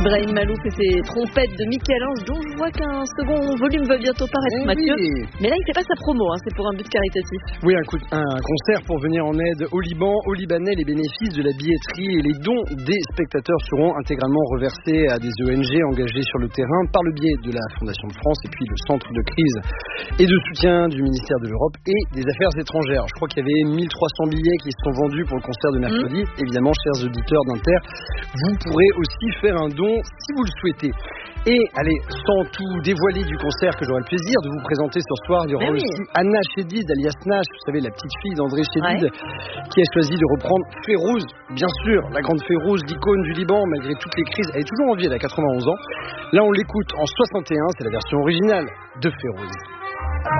Ibrahim Malouf et ses trompettes de Michel-Ange, dont je vois qu'un second volume va bientôt paraître, Mathieu. Oui. Mais là, il fait pas sa promo, c'est pour un but caritatif. Oui, un concert pour venir en aide au Liban, aux Libanais. Les bénéfices de la billetterie et les dons des spectateurs seront intégralement reversés à des ONG engagées sur le terrain par le biais de la Fondation de France et puis le Centre de crise et de soutien du ministère de l'Europe et des Affaires étrangères. Je crois qu'il y avait 1300 billets qui se sont vendus pour le concert de mercredi. Évidemment, chers auditeurs d'Inter, vous pourrez aussi faire un don si vous le souhaitez. Et allez, sans tout dévoiler du concert que j'aurai le plaisir de vous présenter ce soir, il y aura aussi Anna Chédid, alias Nash, vous savez, la petite fille d'André Chédid, qui a choisi de reprendre Férouz, bien sûr, la grande Férouz, l'icône du Liban, malgré toutes les crises. Elle est toujours en vie, elle a 91 ans. Là, on l'écoute en 61, c'est la version originale de Férouz.